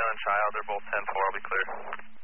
and Child, they're both 10-4, I'll be clear.